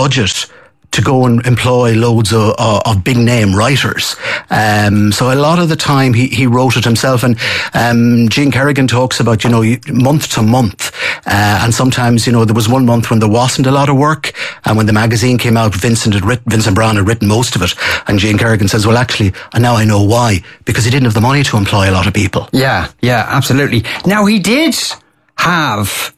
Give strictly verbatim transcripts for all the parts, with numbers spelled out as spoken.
budget to go and employ loads of, of, of big name writers. Um, so a lot of the time he, he wrote it himself. And um, Gene Kerrigan talks about, you know, month to month. Uh, and sometimes, you know, there was one month when there wasn't a lot of work. And when the magazine came out, Vincent had written, Vincent Brown had written most of it. And Gene Kerrigan says, well, actually, and now I know why. Because he didn't have the money to employ a lot of people. Yeah, yeah, absolutely. Now, he did have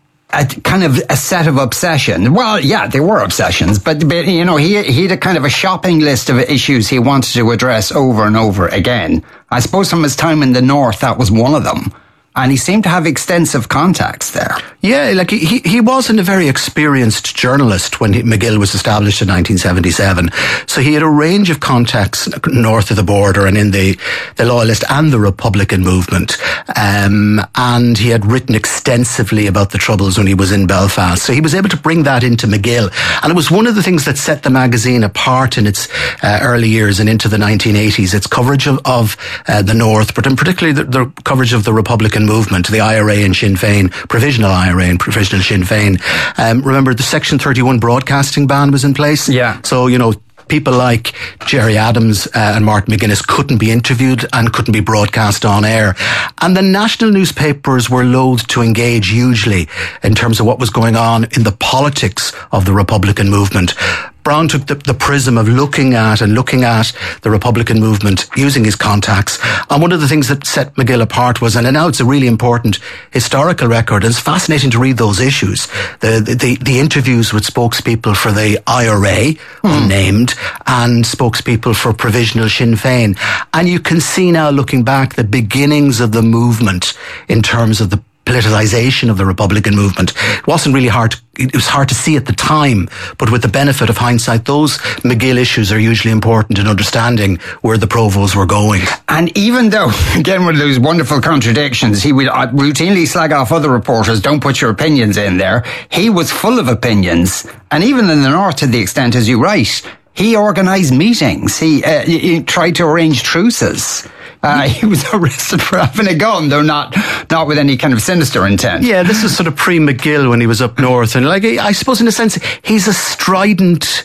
a kind of a set of obsessions. Well, yeah, they were obsessions, but, but you know, he he had a kind of a shopping list of issues he wanted to address over and over again. I suppose from his time in the North, that was one of them. And he seemed to have extensive contacts there. Yeah, like he he wasn't a very experienced journalist when he, McGill was established in nineteen seventy-seven. So he had a range of contacts north of the border and in the, the Loyalist and the Republican movement. Um, and he had written extensively about the Troubles when he was in Belfast. So he was able to bring that into McGill. And it was one of the things that set the magazine apart in its uh, early years and into the nineteen eighties. Its coverage of, of uh, the North, but in particularly the, the coverage of the Republican movement, the I R A and Sinn Féin, provisional I R A and provisional Sinn Féin. Um, remember, the Section thirty-one broadcasting ban was in place? Yeah. So, you know, people like Gerry Adams uh, and Martin McGuinness couldn't be interviewed and couldn't be broadcast on air. And the national newspapers were loath to engage hugely in terms of what was going on in the politics of the Republican movement. Brown took the, the prism of looking at and looking at the Republican movement using his contacts. And one of the things that set McGill apart was, and now it's a really important historical record, and it's fascinating to read those issues, the the, the interviews with spokespeople for the I R A, mm. unnamed, and spokespeople for provisional Sinn Féin. And you can see now, looking back, the beginnings of the movement in terms of the politicization of the Republican movement. It wasn't really hard, it was hard to see at the time, but with the benefit of hindsight, those McGill issues are usually important in understanding where the Provos were going. And even though, again, with those wonderful contradictions, he would routinely slag off other reporters, don't put your opinions in there, he was full of opinions. And even in the North, to the extent, as you write, he organised meetings, he, uh, he tried to arrange truces. Uh, he was arrested for having a gun, though not not with any kind of sinister intent. Yeah, this is sort of pre-McGill when he was up north. And like, I suppose in a sense, he's a strident,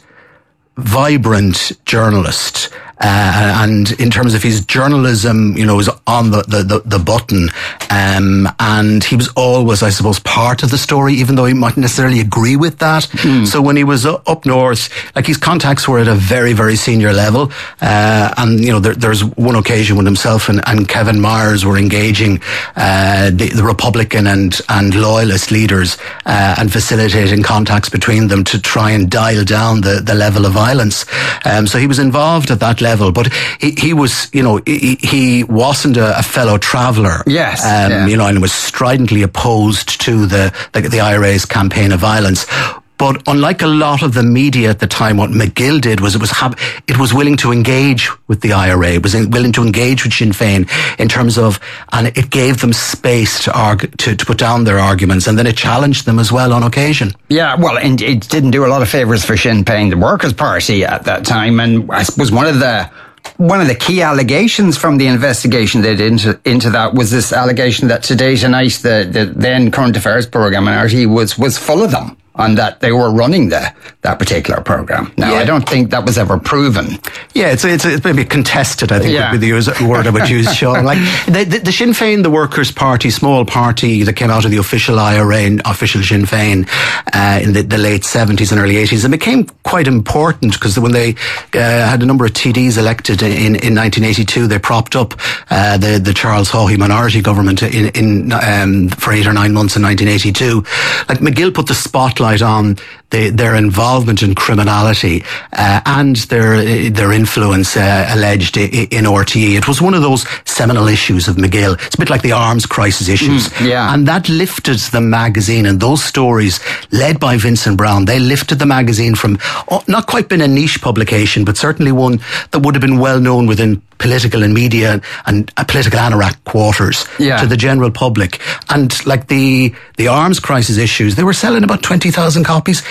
vibrant journalist. Uh, and in terms of his journalism, you know, was on the, the, the, the button. Um, and he was always, I suppose, part of the story, even though he mightn't necessarily agree with that. Mm. So when he was up north, like his contacts were at a very, very senior level. Uh, and, you know, there, there's one occasion when himself and, and Kevin Myers were engaging, uh, the, the Republican and, and Loyalist leaders, uh, and facilitating contacts between them to try and dial down the, the level of violence. Um, so he was involved at that level. Level, but he, he was, you know, he, he wasn't a, a fellow traveller. Yes, um, yeah. you know, and was stridently opposed to the, the the I R A's campaign of violence. But unlike a lot of the media at the time, what McGill did was it was ha- it was willing to engage with the I R A, it was in, willing to engage with Sinn Féin in terms of, and it gave them space to argue, to, to put down their arguments, and then it challenged them as well on occasion. Yeah, well, and it didn't do a lot of favours for Sinn Féin, the Workers' Party at that time, and I suppose one of the One of the key allegations from the investigation they did into, into that was this allegation that Today Tonight, the, the then current affairs programme in R T, was, was full of them, and that they were running the, that particular programme. Now, yeah. I don't think that was ever proven. Yeah, it's it's, it's maybe contested, I think, yeah. would be the word I would use, Sean. Like, the, the, the Sinn Féin, the Workers' Party, small party that came out of the official I R A and official Sinn Féin uh, in the, the late seventies and early eighties, and became quite important because when they uh, had a number of T Ds elected in, in nineteen eighty-two, they propped up uh, the, the Charles Haughey minority government in, in um, for eight or nine months in nineteen eighty-two. Like, McGill put the spotlight on the, their involvement in criminality uh, and their their influence uh, alleged in R T E. It was one of those seminal issues of McGill. It's a bit like the arms crisis issues. Mm, yeah. And that lifted the magazine, and those stories, led by Vincent Brown, they lifted the magazine from oh, not quite been a niche publication, but certainly one that would have been well known within political and media and uh, political anorak quarters yeah. to the general public. And like the the arms crisis issues, they were selling about twenty thousand copies.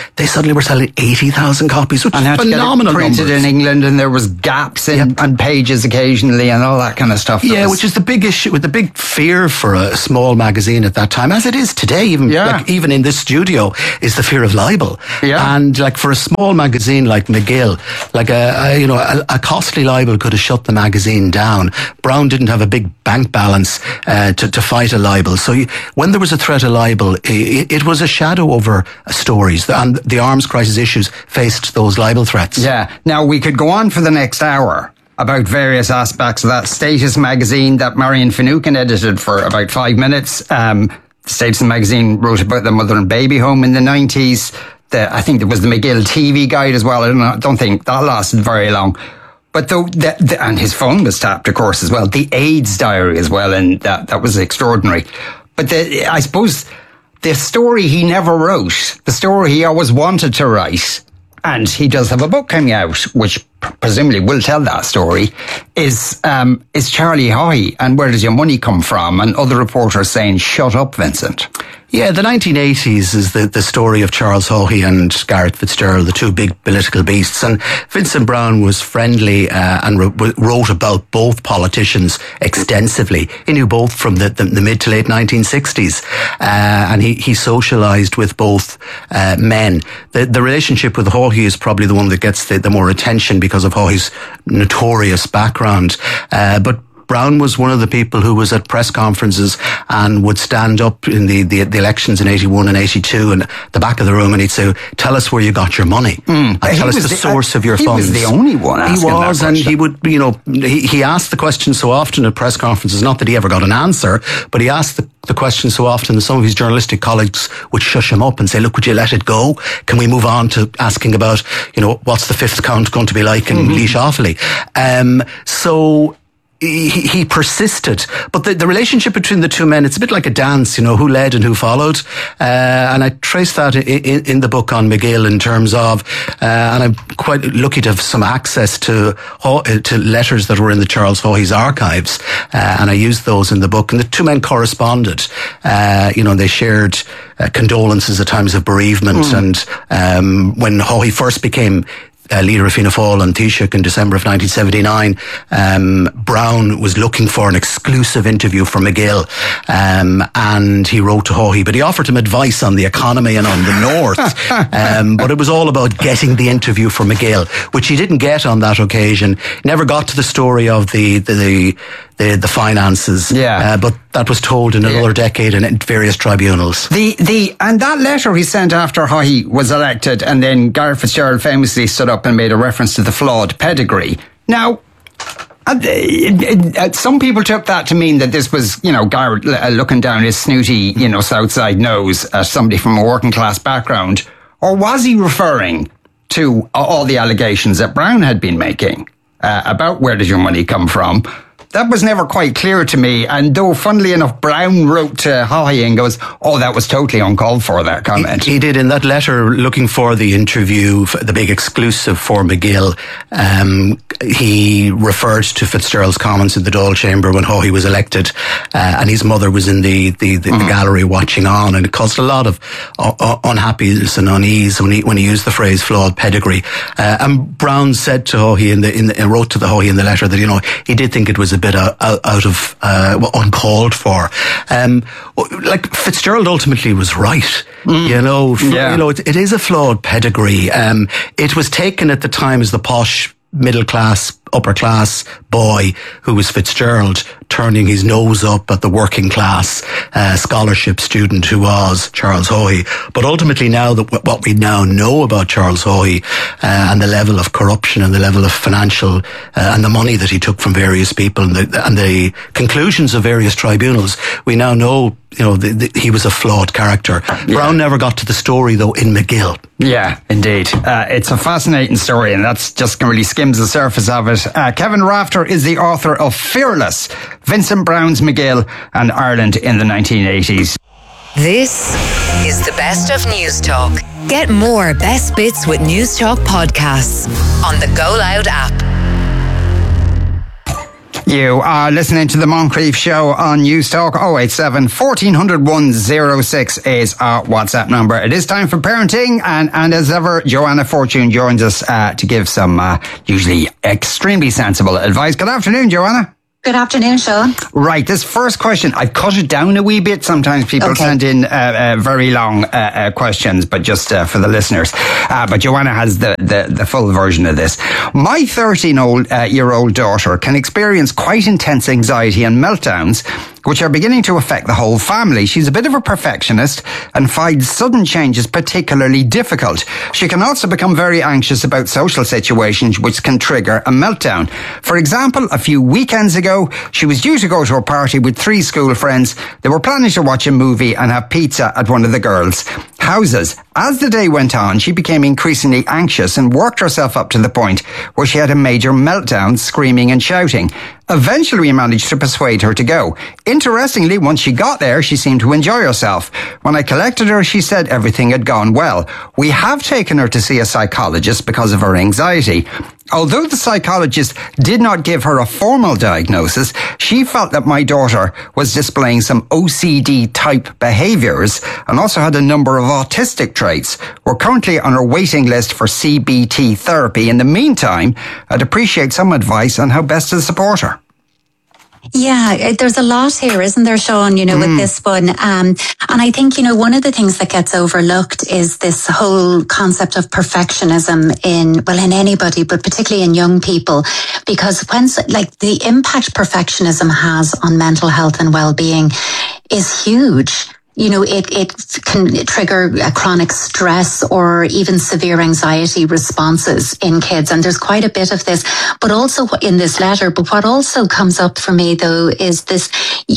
they suddenly were selling eighty thousand copies, which and is had phenomenal to get it printed numbers. in England, and there was gaps in Yep. and pages occasionally and all that kind of stuff. Yeah, was, which is the big issue, with the big fear for a small magazine at that time, as it is today, even Yeah. like, even in this studio, is the fear of libel. Yeah. And like for a small magazine like McGill, like a, a you know a, a costly libel could have shut the magazine down. Brown didn't have a big bank balance uh, to to fight a libel, so you, when there was a threat of libel, it, it was a shadow over stories, and the arms crisis issues faced those libel threats. Yeah. Now, we could go on for the next hour about various aspects of that. Status magazine that Marion Finucane edited for about five minutes. Um, Status magazine wrote about the mother and baby home in the nineties. The, I think there was the McGill T V guide as well. I don't, know, I don't think that lasted very long. But though, the, the, and his phone was tapped, of course, as well. The AIDS diary as well, and that, that was extraordinary. But the, I suppose the story he never wrote, the story he always wanted to write, and he does have a book coming out, which presumably will tell that story, is um, is Charlie Haughey, and where does your money come from? And other reporters saying, shut up, Vincent. Yeah, the nineteen eighties is the, the story of Charles Haughey and Gareth Fitzgerald, the two big political beasts. And Vincent Browne was friendly uh, and re- wrote about both politicians extensively. He knew both from the, the, the mid to late nineteen sixties. Uh, and he, he socialised with both uh, men. The, the relationship with Haughey is probably the one that gets the, the more attention because of Haughey's notorious background. Uh, but Browne was one of the people who was at press conferences and would stand up in the, the, the elections in eighty-one and eighty-two and the back of the room, and he'd say, tell us where you got your money. Mm. And tell us the, the source uh, of your he funds. He was the only one asking He was, that and question. he would, you know, he, he asked the question so often at press conferences, not that he ever got an answer, but he asked the, the question so often that some of his journalistic colleagues would shush him up and say, look, would you let it go? Can we move on to asking about, you know, what's the fifth count going to be like in mm-hmm. Laois Offaly? Um, so, He, he persisted, but the, the relationship between the two men, it's a bit like a dance, you know, who led and who followed. Uh, and I trace that in, in, in the book on McGill in terms of, uh, and I'm quite lucky to have some access to, to letters that were in the Charles Haughey's archives. Uh, and I used those in the book, and the two men corresponded. Uh, you know, they shared uh, condolences at times of bereavement. Mm. And, um, when Haughey first became Uh, leader of Fianna Fáil and Taoiseach in December of nineteen seventy-nine, um, Browne was looking for an exclusive interview for McGill, um, and he wrote to Haughey, but he offered him advice on the economy and on the North, um, but it was all about getting the interview for McGill, which he didn't get on that occasion. Never got to the story of the the the, the, the finances, yeah. uh, but that was told in another yeah. decade and in various tribunals. The the and that letter he sent after Haughey was elected, and then Gareth Fitzgerald famously stood up and made a reference to the flawed pedigree. Now, uh, it, it, uh, some people took that to mean that this was, you know, Gareth uh, looking down his snooty, you know, Southside nose at somebody from a working class background, or was he referring to all the allegations that Browne had been making uh, about where did your money come from? That was never quite clear to me. And though, funnily enough, Browne wrote to Haughey and goes, oh, that was totally uncalled for, that comment. He, he did in that letter, looking for the interview, the big exclusive for McGill. Um, he referred to Fitzgerald's comments in the Dáil Chamber when Haughey was elected, uh, and his mother was in the, the, the, mm. the gallery watching on, and it caused a lot of uh, unhappiness and unease when he when he used the phrase flawed pedigree. Uh, and Browne said to Haughey in the in the, wrote to the Haughey in the letter that, you know, he did think it was a bit out, out of uh, uncalled for. Um, like Fitzgerald ultimately was right. Mm. You know, yeah. you know, it, it is a flawed pedigree. Um, it was taken at the time as the posh middle class, upper class boy who was Fitzgerald, turning his nose up at the working class uh, scholarship student who was Charles Haughey. But ultimately, now that w- what we now know about Charles Haughey uh, and the level of corruption and the level of financial uh, and the money that he took from various people and the, and the conclusions of various tribunals, we now know, you know, the, the, he was a flawed character. Yeah. Browne never got to the story, though, in McGill. Yeah, indeed. Uh, it's a fascinating story, and that's just really skims the surface of it. Uh, Kevin Rafter is the author of Fearless, Vincent Browne's McGill and Ireland in the nineteen eighties. This is the best of News Talk. Get more best bits with News Talk podcasts on the Go Loud app. You are listening to the Moncrief Show on News Talk. oh eight seven, fourteen hundred, one oh six is our WhatsApp number. It is time for parenting, and, and as ever, Joanna Fortune joins us uh, to give some uh, usually extremely sensible advice. Good afternoon, Joanna. Good afternoon, Sean. Right, this first question, I've cut it down a wee bit. Sometimes people okay. send in uh, uh, very long uh, uh, questions, but just uh, for the listeners. Uh, but Joanna has the, the, the full version of this. My thirteen-year-old daughter can experience quite intense anxiety and meltdowns, which are beginning to affect the whole family. She's a bit of a perfectionist and finds sudden changes particularly difficult. She can also become very anxious about social situations, which can trigger a meltdown. For example, a few weekends ago, she was due to go to a party with three school friends. They were planning to watch a movie and have pizza at one of the girls' houses. As the day went on, she became increasingly anxious and worked herself up to the point where she had a major meltdown, screaming and shouting. Eventually, we managed to persuade her to go. Interestingly, once she got there, she seemed to enjoy herself. When I collected her, she said everything had gone well. We have taken her to see a psychologist because of her anxiety. Although the psychologist did not give her a formal diagnosis, she felt that my daughter was displaying some O C D-type behaviours and also had a number of autistic traits. We're currently on her waiting list for C B T therapy. In the meantime, I'd appreciate some advice on how best to support her. Yeah, there's a lot here, isn't there, Sean, you know, mm. with this one. Um, and I think, you know, one of the things that gets overlooked is this whole concept of perfectionism in, well, in anybody, but particularly in young people, because when, like, the impact perfectionism has on mental health and well-being is huge. You know, it, it can trigger a chronic stress or even severe anxiety responses in kids. And there's quite a bit of this, but also in this letter. But what also comes up for me, though, is this,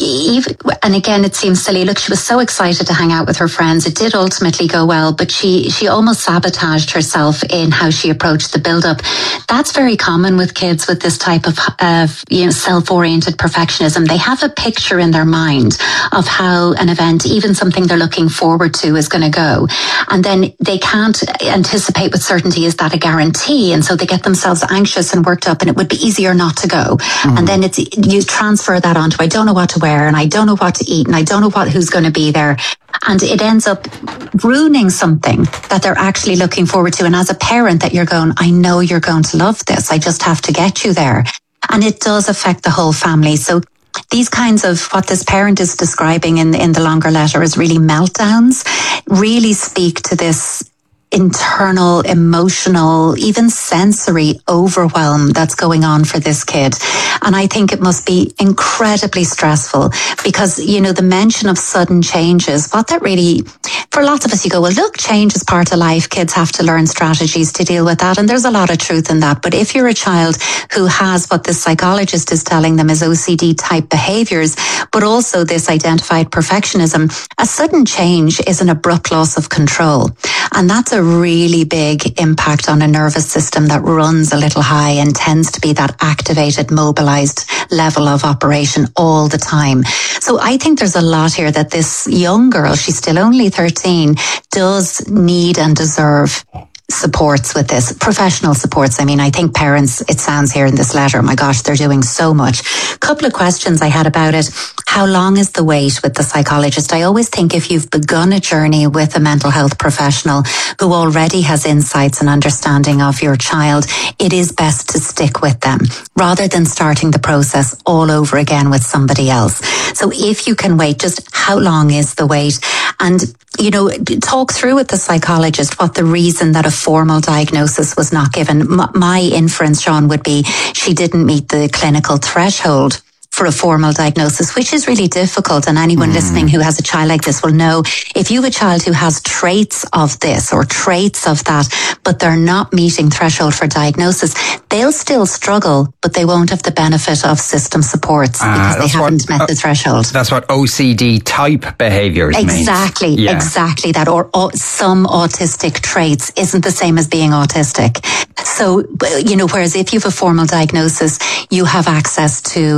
and again, it seems silly. Look, she was so excited to hang out with her friends. It did ultimately go well, but she, she almost sabotaged herself in how she approached the build-up. That's very common with kids with this type of, of you know, self-oriented perfectionism. They have a picture in their mind of how an event, even something they're looking forward to, is going to go. And then they can't anticipate with certainty, is that a guarantee? And so they get themselves anxious and worked up, and it would be easier not to go. Mm-hmm. And then it's, you transfer that onto, I don't know what to wear, and I don't know what to eat, and I don't know what, who's going to be there. And it ends up ruining something that they're actually looking forward to. And as a parent that you're going, I know you're going to love this. I just have to get you there. And it does affect the whole family. So these kinds of, what this parent is describing in, in the longer letter is really meltdowns, really speak to this internal, emotional, even sensory overwhelm that's going on for this kid. And I think it must be incredibly stressful because, you know, the mention of sudden changes, what that really, for lots of us, you go, well, look, change is part of life. Kids have to learn strategies to deal with that. And there's a lot of truth in that. But if you're a child who has what the psychologist is telling them is O C D type behaviors, but also this identified perfectionism, a sudden change is an abrupt loss of control. And that's a really big impact on a nervous system that runs a little high and tends to be that activated, mobilized level of operation all the time. So I think there's a lot here that this young girl, she's still only thirteen, does need and deserve supports with this, professional supports. I mean, I think parents, it sounds here in this letter, my gosh, they're doing so much. Couple of questions I had about it. How long is the wait with the psychologist? I always think if you've begun a journey with a mental health professional who already has insights and understanding of your child, it is best to stick with them rather than starting the process all over again with somebody else. So if you can wait, just how long is the wait? And, you know, talk through with the psychologist what the reason that a formal diagnosis was not given. M- my inference, Sean, would be she didn't meet the clinical threshold for a formal diagnosis, which is really difficult. And anyone mm. listening who has a child like this will know if you have a child who has traits of this or traits of that, but they're not meeting threshold for diagnosis, they'll still struggle, but they won't have the benefit of system supports uh, because they haven't what, met uh, the threshold. That's what O C D type behaviours means. Exactly, yeah. exactly that. Or, or some autistic traits isn't the same as being autistic. So, you know, whereas if you have a formal diagnosis, you have access to, or you should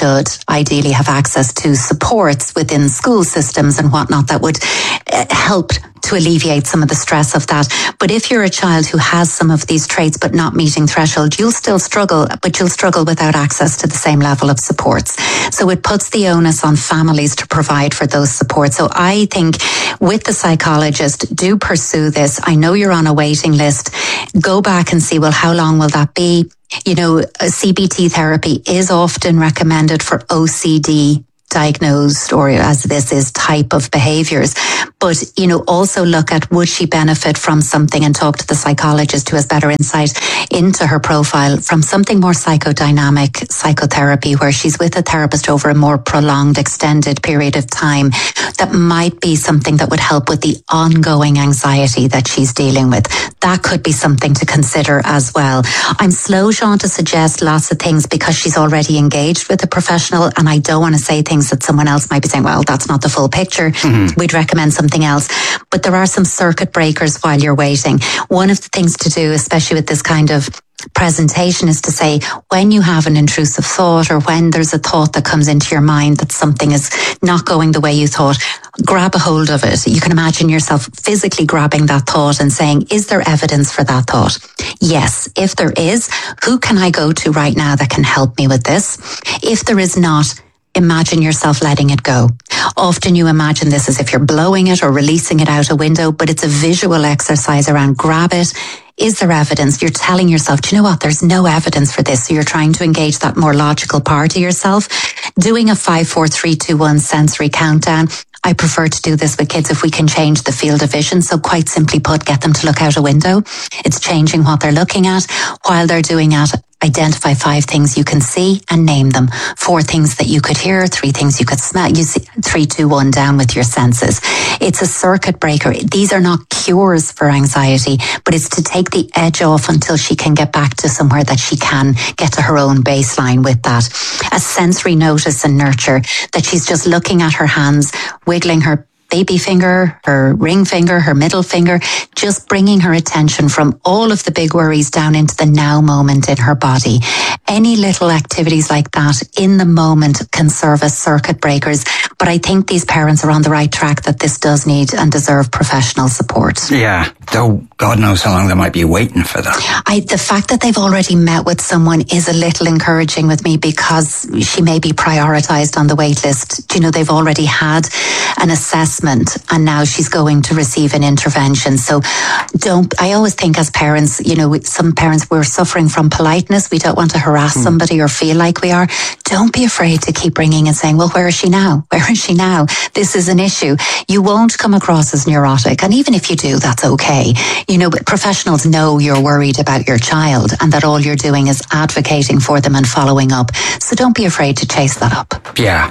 should ideally have access to supports within school systems and whatnot that would uh, help to alleviate some of the stress of that. But if you're a child who has some of these traits but not meeting threshold, you'll still struggle, but you'll struggle without access to the same level of supports. So it puts the onus on families to provide for those supports. So I think with the psychologist, do pursue this. I know you're on a waiting list. Go back and see, well, how long will that be? You know, C B T therapy is often recommended for O C D diagnosed, or as this is, type of behaviors. But, you know, also look at, would she benefit from something, and talk to the psychologist who has better insight into her profile, from something more psychodynamic psychotherapy, where she's with a therapist over a more prolonged, extended period of time. That might be something that would help with the ongoing anxiety that she's dealing with. That could be something to consider as well. I'm slow, Sean, to suggest lots of things because she's already engaged with a professional, and I don't want to say things that someone else might be saying, well, that's not the full picture. Mm-hmm. We'd recommend something else. But there are some circuit breakers while you're waiting. One of the things to do, especially with this kind of presentation, is to say, when you have an intrusive thought, or when there's a thought that comes into your mind that something is not going the way you thought, grab a hold of it. You can imagine yourself physically grabbing that thought and saying, is there evidence for that thought? Yes. If there is, who can I go to right now that can help me with this? If there is not, imagine yourself letting it go. Often you imagine this as if you're blowing it or releasing it out a window, but it's a visual exercise around grab it. Is there evidence? You're telling yourself, do you know what? There's no evidence for this. So you're trying to engage that more logical part of yourself. Doing a five, four, three, two, one sensory countdown. I prefer to do this with kids if we can change the field of vision. So quite simply put, get them to look out a window. It's changing what they're looking at. While they're doing it, identify five things you can see and name them. Four things that you could hear, three things you could smell. You see, three, two, one, down with your senses. It's a circuit breaker. These are not cures for anxiety, but it's to take the edge off until she can get back to somewhere that she can get to her own baseline with that. A sensory notice and nurture, that she's just looking at her hands, wiggling her baby finger, her ring finger, her middle finger, just bringing her attention from all of the big worries down into the now moment in her body. Any little activities like that in the moment can serve as circuit breakers. But I think these parents are on the right track, that this does need and deserve professional support. Yeah, though God knows how long they might be waiting for that. I, the fact that they've already met with someone is a little encouraging with me, because she may be prioritised on the wait list. You know, they've already had an assessment and now she's going to receive an intervention. So don't, I always think as parents, you know, some parents, we're suffering from politeness. We don't want to harass mm. somebody or feel like we are. Don't be afraid to keep ringing and saying, well, where is she now? Where is she now? This is an issue. You won't come across as neurotic. And even if you do, that's okay. You know, but professionals know you're worried about your child and that all you're doing is advocating for them and following up. So don't be afraid to chase that up. Yeah.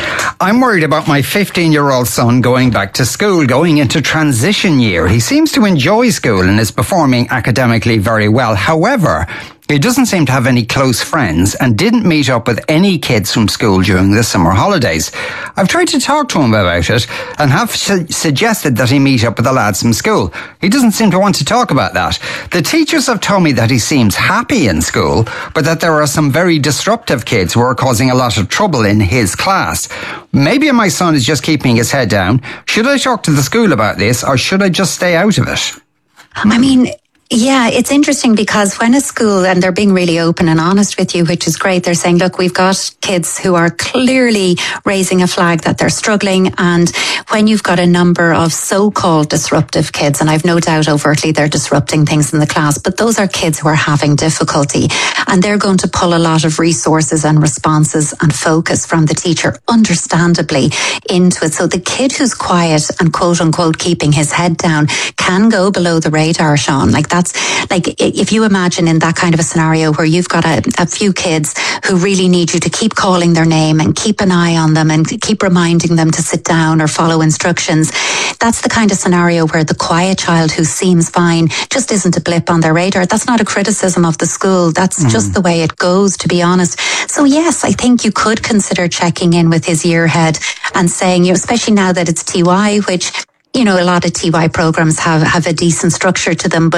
I'm worried about my fifteen-year-old son going back to school, going into transition year. He seems to enjoy school and is performing academically very well. However, he doesn't seem to have any close friends and didn't meet up with any kids from school during the summer holidays. I've tried to talk to him about it and have su- suggested that he meet up with the lads from school. He doesn't seem to want to talk about that. The teachers have told me that he seems happy in school, but that there are some very disruptive kids who are causing a lot of trouble in his class. Maybe my son is just keeping his head down. Should I talk to the school about this, or should I just stay out of it? I mean, yeah, it's interesting, because when a school, and they're being really open and honest with you, which is great, they're saying, look, we've got kids who are clearly raising a flag that they're struggling. And when you've got a number of so-called disruptive kids, and I've no doubt overtly they're disrupting things in the class, but those are kids who are having difficulty, and they're going to pull a lot of resources and responses and focus from the teacher, understandably, into it. So the kid who's quiet and quote unquote keeping his head down can go below the radar, Sean. Like that. That's like, if you imagine in that kind of a scenario where you've got a, a few kids who really need you to keep calling their name and keep an eye on them and keep reminding them to sit down or follow instructions. That's the kind of scenario where the quiet child who seems fine just isn't a blip on their radar. That's not a criticism of the school. That's mm. just the way it goes, to be honest. So yes, I think you could consider checking in with his year head and saying, you know, especially now that it's T Y, which, you know, a lot of T Y programs have, have a decent structure to them, but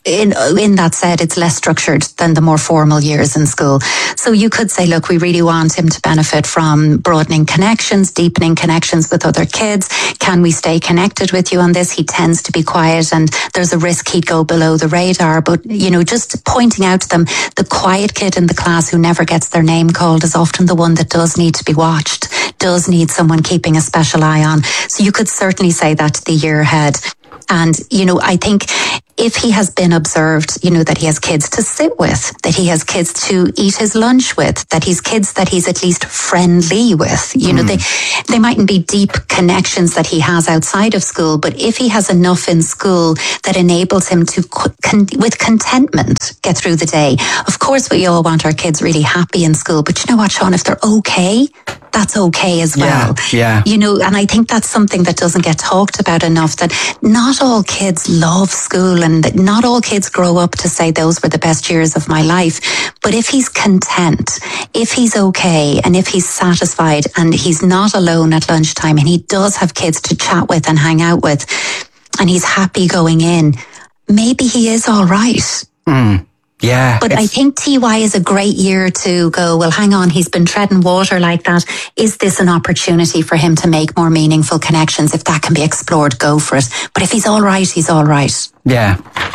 in, in that said, it's less structured than the more formal years in school. So you could say, look, we really want him to benefit from broadening connections, deepening connections with other kids. Can we stay connected with you on this? He tends to be quiet and there's a risk he'd go below the radar. But, you know, just pointing out to them, the quiet kid in the class who never gets their name called is often the one that does need to be watched, does need someone keeping a special eye on. So you could certainly say that to the year ahead. And, you know, I think if he has been observed, you know, that he has kids to sit with, that he has kids to eat his lunch with, that he's kids that he's at least friendly with, you know, mm. they, they mightn't be deep connections that he has outside of school, but if he has enough in school that enables him to, con- with contentment, get through the day. Of course, we all want our kids really happy in school, but you know what, Sean, if they're okay, that's okay as well. Yeah, yeah. You know, and I think that's something that doesn't get talked about enough, that not all kids love school and that not all kids grow up to say those were the best years of my life. But if he's content, if he's okay, and if he's satisfied and he's not alone at lunchtime and he does have kids to chat with and hang out with and he's happy going in, maybe he is all right. Mm. Yeah. But I think T Y is a great year to go, well, hang on, he's been treading water like that. Is this an opportunity for him to make more meaningful connections? If that can be explored, go for it. But if he's all right, he's all right. Yeah.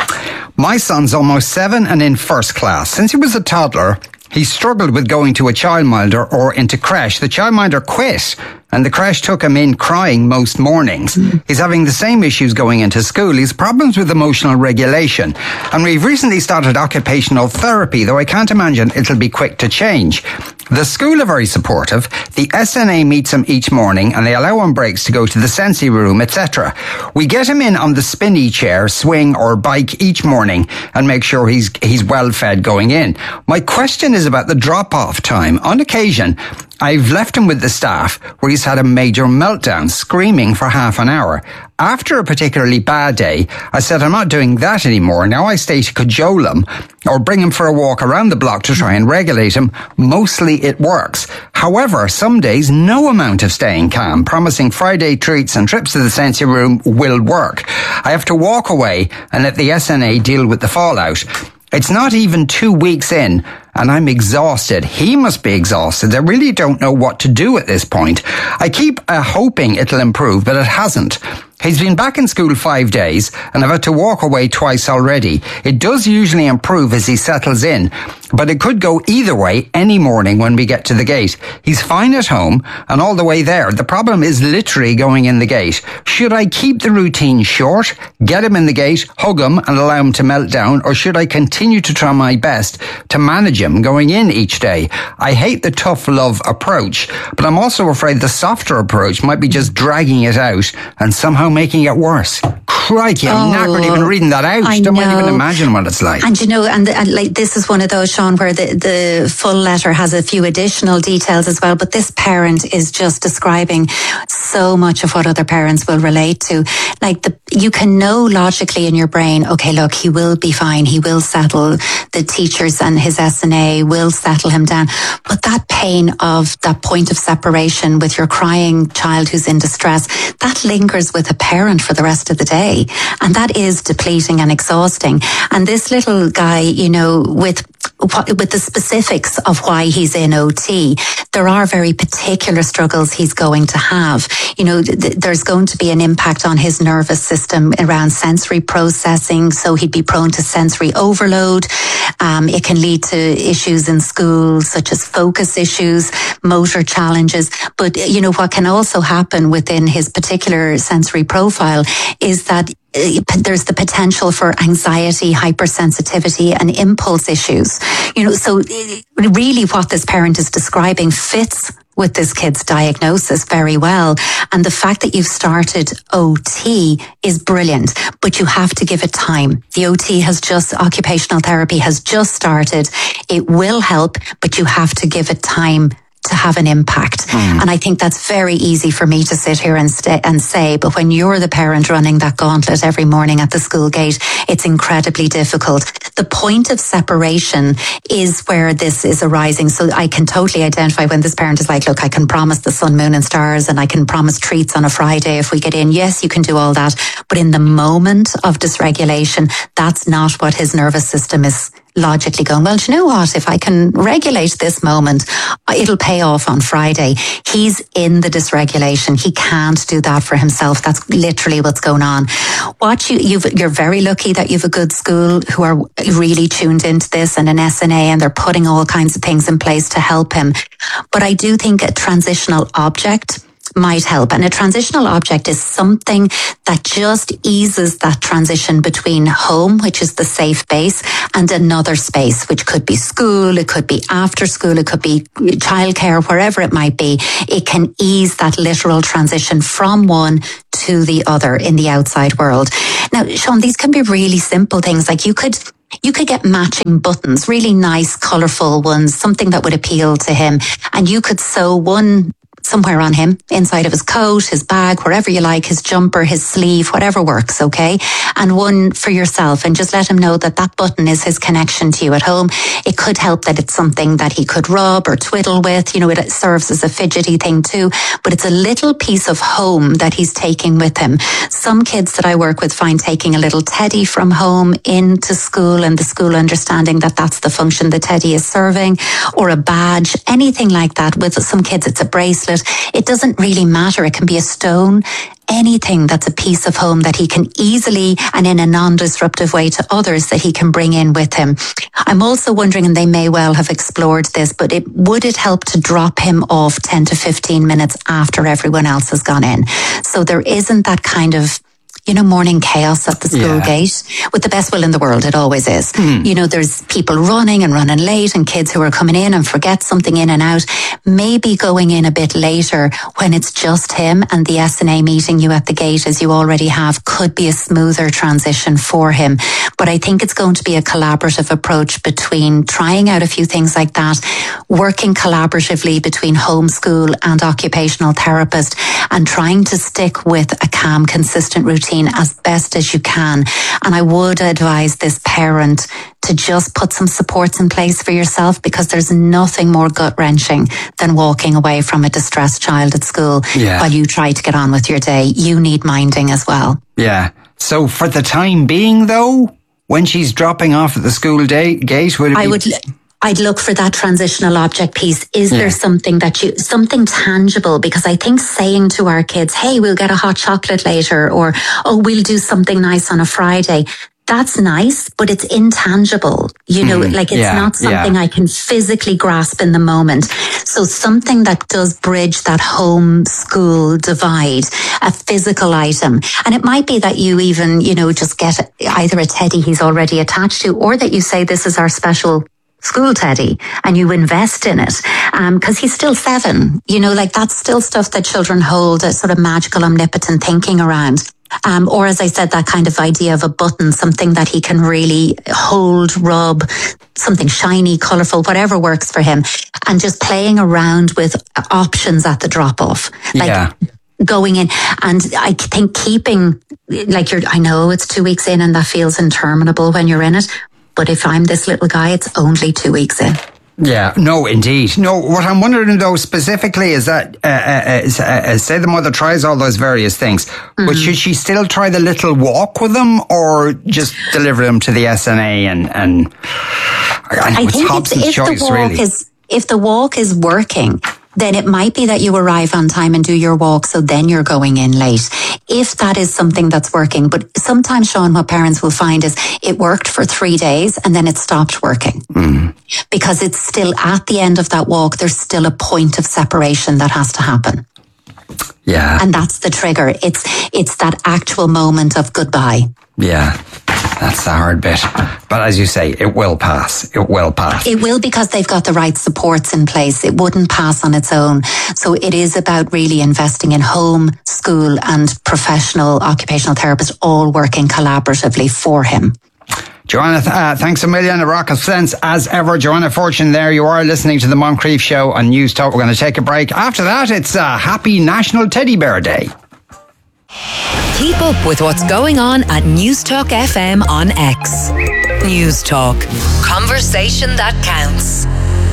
My son's almost seven and in first class. Since he was a toddler, he struggled with going to a childminder or into creche. The childminder quit and the creche took him in crying most mornings. Mm. He's having the same issues going into school. He's problems with emotional regulation. And we've recently started occupational therapy, though I can't imagine it'll be quick to change. The school are very supportive. The S N A meets him each morning and they allow him breaks to go to the sensory room, et cetera. We get him in on the spinny chair, swing or bike each morning and make sure he's he's well fed going in. My question is about the drop-off time. On occasion, I've left him with the staff where he's had a major meltdown, screaming for half an hour. After a particularly bad day, I said, I'm not doing that anymore. Now I stay to cajole him or bring him for a walk around the block to try and regulate him. Mostly it works. However, some days, no amount of staying calm, promising Friday treats and trips to the sensory room will work. I have to walk away and let the S N A deal with the fallout. It's not even two weeks in and I'm exhausted. He must be exhausted. I really don't know what to do at this point. I keep uh, hoping it'll improve, but it hasn't. He's been back in school five days and I've had to walk away twice already. It does usually improve as he settles in, but it could go either way any morning when we get to the gate. He's fine at home and all the way there. The problem is literally going in the gate. Should I keep the routine short, get him in the gate, hug him and allow him to melt down, or should I continue to try my best to manage him going in each day? I hate the tough love approach, but I'm also afraid the softer approach might be just dragging it out and somehow making it worse. Crikey, I'm oh, knackered even reading that out. I don't know. even imagine what it's like. And you know, and, and like this is one of those, Sean, where the, the full letter has a few additional details as well, but this parent is just describing so much of what other parents will relate to. Like the, you can know logically in your brain, okay, look, he will be fine. He will settle. The teachers and his S N A will settle him down. But that pain of that point of separation with your crying child who's in distress, that lingers with a parent for the rest of the day. And that is depleting and exhausting. And this little guy, you know, with with the specifics of why he's in O T, there are very particular struggles he's going to have. You know, th- there's going to be an impact on his nervous system around sensory processing, so he'd be prone to sensory overload. Um, it can lead to issues in school, such as focus issues, motor challenges. But, you know, what can also happen within his particular sensory profile is that there's the potential for anxiety, hypersensitivity, and impulse issues. You know, so really what this parent is describing fits with this kid's diagnosis very well. And the fact that you've started O T is brilliant, but you have to give it time. The O T has just, occupational therapy has just started. It will help, but you have to give it time to have an impact. Mm. And I think that's very easy for me to sit here and, st- and say, but when you're the parent running that gauntlet every morning at the school gate, it's incredibly difficult. the point of separation is where this is arising. So I can totally identify when this parent is like, look, I can promise the sun, moon and stars, and I can promise treats on a Friday if we get in. Yes, you can do all that. But in the moment of dysregulation, that's not what his nervous system is logically going, well, do you know what? If I can regulate this moment, it'll pay off on Friday. He's in the dysregulation. He can't do that for himself. That's literally what's going on. What you, you've, you're very lucky that you've a good school who are really tuned into this, and an S N A, and they're putting all kinds of things in place to help him. But I do think a transitional object might help. And a transitional object is something that just eases that transition between home, which is the safe base, and another space, which could be school, it could be after school, it could be childcare, wherever it might be. It can ease that literal transition from one to the other in the outside world. Now, Sean, these can be really simple things. Like you could You could get matching buttons, really nice, colourful ones, something that would appeal to him. And you could sew one somewhere on him, inside of his coat, his bag, wherever you like, his jumper, his sleeve, whatever works, okay? And one for yourself, and just let him know that that button is his connection to you at home. It could help that it's something that he could rub or twiddle with. You know, it serves as a fidgety thing too, but it's a little piece of home that he's taking with him. Some kids that I work with find taking a little teddy from home into school, and the school understanding that that's the function the teddy is serving, or a badge, anything like that. With some kids, it's a bracelet. It doesn't really matter. It can be a stone, anything that's a piece of home that he can easily and in a non-disruptive way to others that he can bring in with him. I'm also wondering, and they may well have explored this, but it would it help to drop him off ten to fifteen minutes after everyone else has gone in? So there isn't that kind of, you know, morning chaos at the school Yeah. gate. With the best will in the world, it always is. Mm. You know, there's people running and running late, and kids who are coming in and forget something in and out. Maybe going in a bit later when it's just him, and the S N A meeting you at the gate as you already have could be a smoother transition for him. But I think it's going to be a collaborative approach between trying out a few things like that, working collaboratively between homeschool and occupational therapist, and trying to stick with a calm, consistent routine as best as you can. And I would advise this parent to just put some supports in place for yourself, because there's nothing more gut-wrenching than walking away from a distressed child at school Yeah. while you try to get on with your day. You need minding as well. Yeah. So for the time being, though, when she's dropping off at the school day gate, would it be... I would... I'd look for that transitional object piece. Is Yeah. there something that you, something tangible? Because I think saying to our kids, hey, we'll get a hot chocolate later, or, oh, we'll do something nice on a Friday. That's nice, but it's intangible. You know, Mm, like it's yeah, not something yeah. I can physically grasp in the moment. So something that does bridge that home school divide, a physical item. And it might be that you even, you know, just get either a teddy he's already attached to, or that you say, this is our special school teddy, and you invest in it, um, because he's still seven. You know, like that's still stuff that children hold a sort of magical, omnipotent thinking around. Um, or as I said, that kind of idea of a button, something that he can really hold, rub, something shiny, colourful, whatever works for him, and just playing around with options at the drop off. Like, Yeah. going in. And I think keeping, like you're, I know it's two weeks in and that feels interminable when you're in it, but if I'm this little guy, it's only two weeks in. Yeah, no, indeed. No, what I'm wondering though specifically is that, uh, uh, uh, uh, say the mother tries all those various things, mm-hmm. but should she still try the little walk with them, or just deliver them to the S N A and, and I, know I it's think Hobson's if, if choice, the walk really. is, if the walk is working, then it might be that you arrive on time and do your walk, so then you're going in late. If that is something that's working. But sometimes, Sean, what parents will find is it worked for three days and then it stopped working. Mm. Because it's still at the end of that walk, there's still a point of separation that has to happen. Yeah. And that's the trigger. It's it's that actual moment of goodbye. Yeah. That's the hard bit. But as you say, it will pass. It will pass. It will, because they've got the right supports in place. It wouldn't pass on its own. So it is about really investing in home, school and professional occupational therapists all working collaboratively for him. Joanna, uh, thanks a million. A rock of sense as ever. Joanna Fortune there. You are listening to the Moncrief Show on News Talk. We're going to take a break. After that, it's a happy National Teddy Bear Day. Keep up with what's going on at News Talk F M on X. News Talk. Conversation that counts.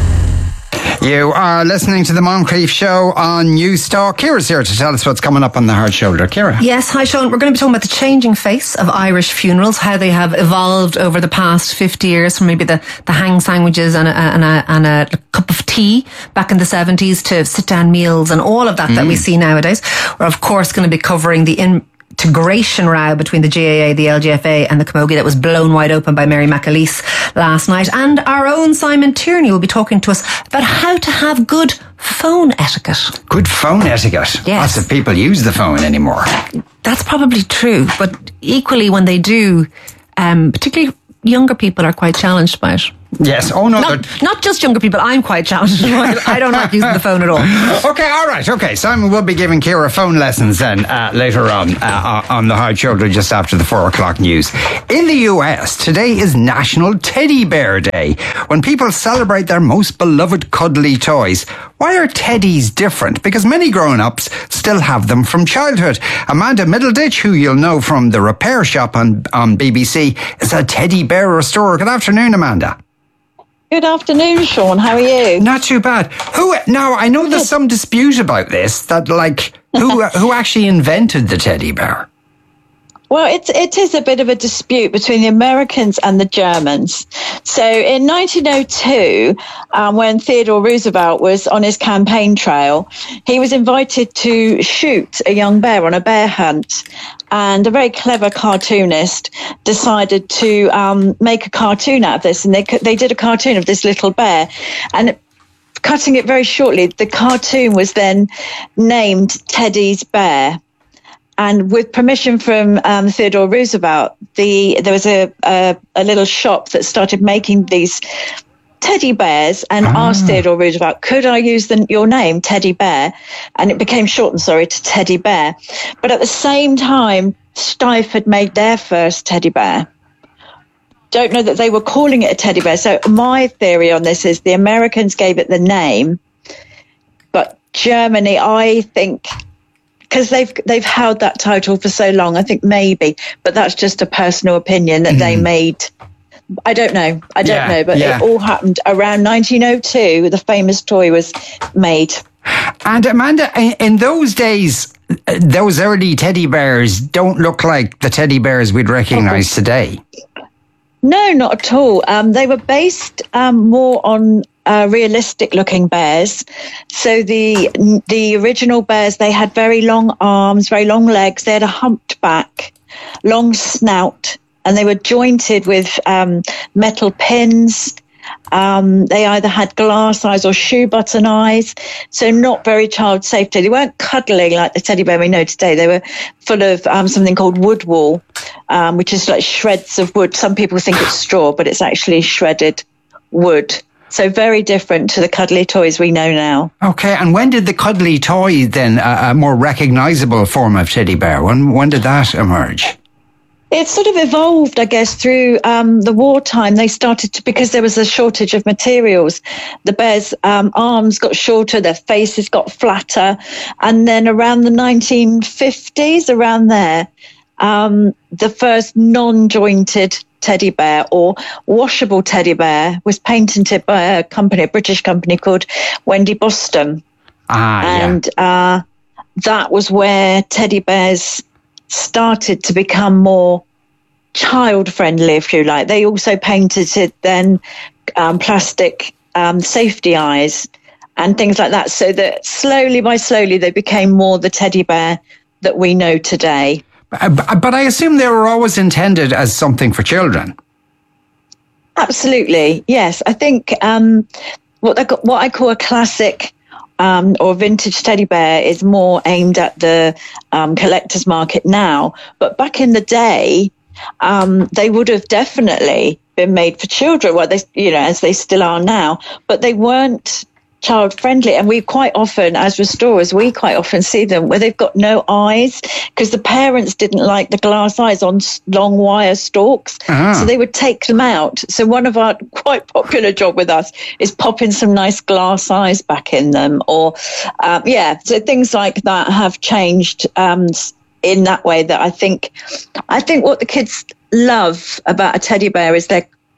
You are listening to the Moncrief Show on News Talk. Ciara's here to tell us what's coming up on the Hard Shoulder. Ciara. Yes, hi Sean. We're going to be talking about the changing face of Irish funerals, how they have evolved over the past fifty years from maybe the, the hang sandwiches and a, and, a, and a cup of tea back in the seventies to sit-down meals and all of that mm. that we see nowadays. We're of course going to be covering the in integration row between the G A A, the L G F A and the Camogie that was blown wide open by Mary McAleese last night. And our own Simon Tierney will be talking to us about how to have good phone etiquette. Good phone etiquette? Yes. Lots of people use the phone anymore. That's probably true. But equally when they do, um, particularly younger people are quite challenged by it. Yes. Oh, no. Not, not just younger people. I'm quite challenged. I don't like using the phone at all. Okay, all right. Okay, Simon will be giving Ciara phone lessons then uh, later on uh, on the Hard Shoulder just after the four o'clock news. In the U S, today is National Teddy Bear Day, when people celebrate their most beloved cuddly toys. Why are teddies different? Because many grown-ups still have them from childhood. Amanda Middleditch, who you'll know from The Repair Shop on, on B B C, is a teddy bear restorer. Good afternoon, Amanda. Good afternoon, Sean. How are you? Not too bad. Who now? I know there's some dispute about this. That like who who actually invented the teddy bear? Well, it's it is a bit of a dispute between the Americans and the Germans. So in nineteen oh two, um, when Theodore Roosevelt was on his campaign trail, he was invited to shoot a young bear on a bear hunt. And a very clever cartoonist decided to um, make a cartoon out of this. And they they did a cartoon of this little bear. And cutting it very shortly, the cartoon was then named Teddy's Bear. And with permission from um, Theodore Roosevelt, the there was a, a, a little shop that started making these teddy bears and ah. asked Theodore Roosevelt, could I use the, your name, Teddy Bear? And it became shortened, sorry, to Teddy Bear. But at the same time, Steiff had made their first teddy bear. Don't know that they were calling it a teddy bear. So my theory on this is the Americans gave it the name, but Germany, I think, because they've they've held that title for so long, I think maybe, but that's just a personal opinion that mm. they made. I don't know. I don't yeah, know. But yeah. It all happened around nineteen oh two. The famous toy was made. And Amanda, in those days, those early teddy bears don't look like the teddy bears we'd recognise okay. today. No, not at all. Um, they were based um, more on uh, realistic-looking bears. So the the original bears, they had very long arms, very long legs. They had a humped back, long snout. And they were jointed with um, metal pins. Um, they either had glass eyes or shoe button eyes. So not very child safe. They weren't cuddling like the teddy bear we know today. They were full of um, something called wood wool, um, which is like shreds of wood. Some people think it's straw, but it's actually shredded wood. So very different to the cuddly toys we know now. Okay, and when did the cuddly toy then, uh, a more recognisable form of teddy bear, when when did that emerge? It sort of evolved, I guess, through um, the wartime. They started to, because there was a shortage of materials, the bears' um, arms got shorter, their faces got flatter. And then around the nineteen fifties, around there, um, the first non-jointed teddy bear or washable teddy bear was patented by a company, a British company called Wendy Boston. Ah, and yeah. uh, that was where teddy bears started to become more child friendly, if you like. They also painted it then um, plastic um, safety eyes and things like that, so that slowly by slowly they became more the teddy bear that we know today. But I assume they were always intended as something for children. Absolutely, yes. I think um, what they got, what I call a classic Um, or vintage teddy bear is more aimed at the um, collector's market now. But back in the day, um, they would have definitely been made for children, well, they, you know, as they still are now. But they weren't child friendly, and we quite often, as restorers, we quite often see them where they've got no eyes because the parents didn't like the glass eyes on long wire stalks, uh-huh. so they would take them out. So one of our quite popular job with us is popping some nice glass eyes back in them, or um, yeah, so things like that have changed um, in that way. That I think, I think what the kids love about a teddy bear is their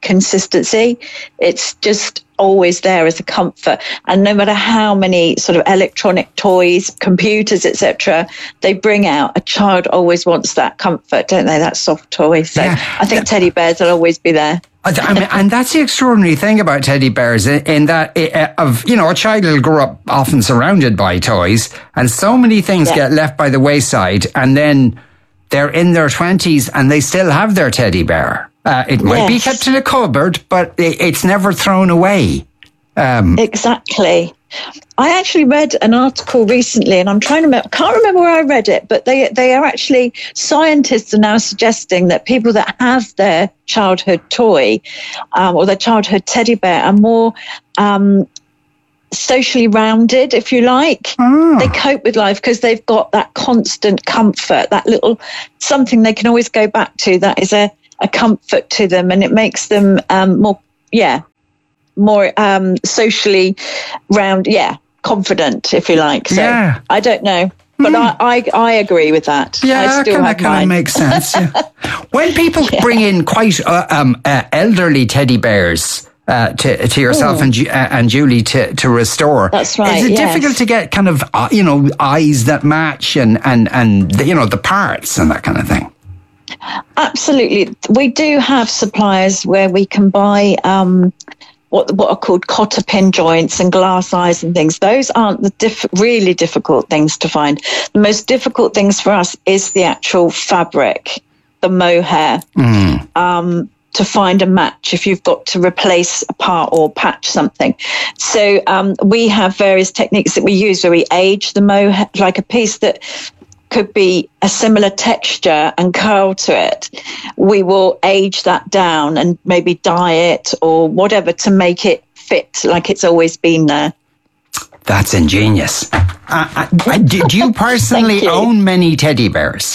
consistency. It's just always there as a comfort. And no matter how many sort of electronic toys, computers, et cetera, they bring out, a child always wants that comfort, don't they? That soft toy. So Yeah. I think teddy bears will always be there. I mean, and that's the extraordinary thing about teddy bears, in, in that uh, of you know a child will grow up often surrounded by toys, and so many things Yeah. get left by the wayside, and then they're in their twenties and they still have their teddy bear. Uh, it might be Yes. kept in a cupboard, but it, it's never thrown away. Um, Exactly. I actually read an article recently, and I'm trying to remember, I can't remember where I read it, but they they are actually, scientists are now suggesting that people that have their childhood toy um, or their childhood teddy bear are more um, socially rounded, if you like. Ah. They cope with life because they've got that constant comfort, that little something they can always go back to that is a, a comfort to them, and it makes them um, more, yeah, more um, socially round, yeah, confident, if you like. So Yeah. I don't know, but I, I I agree with that. Yeah, I still that have kind of mine. makes sense. Yeah. When people bring in quite uh, um, uh, elderly teddy bears uh, to to yourself and Ju- uh, and Julie to, to restore, That's right, Is it yes. difficult to get kind of uh, you know eyes that match and and and the, you know the parts and that kind of thing? Absolutely, we do have suppliers where we can buy. Um, What, what are called cotter pin joints and glass eyes and things. Those aren't the diff- really difficult things to find. The most difficult things for us is the actual fabric, the mohair, Mm. um, to find a match if you've got to replace a part or patch something. So um, we have various techniques that we use where we age the mohair, like a piece that could be a similar texture and curl to it. We will age that down and maybe dye it or whatever to make it fit like it's always been there. That's ingenious. Uh, uh, do, do you personally Thank you. own many teddy bears?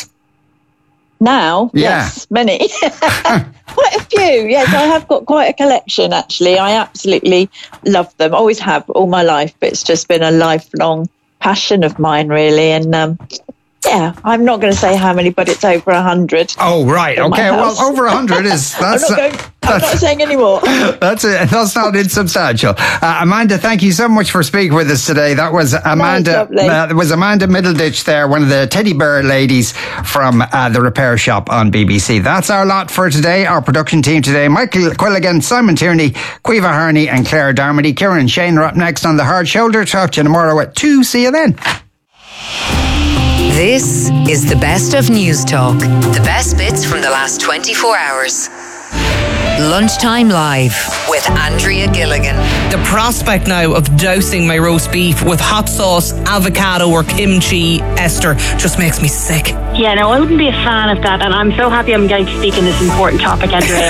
Now, Yeah. yes, many. Quite a few. Yes, I have got quite a collection, actually. I absolutely love them. Always have all my life, but it's just been a lifelong passion of mine, really. And um, yeah, I'm not going to say how many, but it's over a hundred. Oh, right. In my Okay. Well, house. over a hundred is I'm that's. not, going, I'm not saying any more. That's it. That's not insubstantial. Uh, Amanda, thank you so much for speaking with us today. That was Amanda. lovely. Uh, was Amanda Middleditch there, one of the teddy bear ladies from uh, the Repair Shop on B B C. That's our lot for today. Our production team today: Michael Quilligan, Simon Tierney, Quiva Harney, and Claire Darmody. Kieran and Shane are up next on the Hard Shoulder. Talk to you tomorrow at two. See you then. This is the best of News Talk. The best bits from the last twenty-four hours. Lunchtime Live with Andrea Gilligan. The prospect now of dousing my roast beef with hot sauce, avocado or kimchi, Esther, just makes me sick. Yeah, no, I wouldn't be a fan of that, and I'm so happy I'm getting to speak on this important topic, Andrea.